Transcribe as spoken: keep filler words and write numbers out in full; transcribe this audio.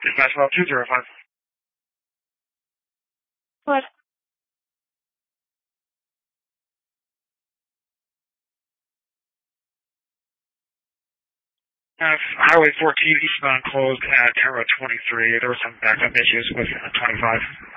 Dispatch well two zero five. What? Uh, Highway fourteen eastbound closed at Terra twenty-three. There were some backup issues with uh, twenty-five.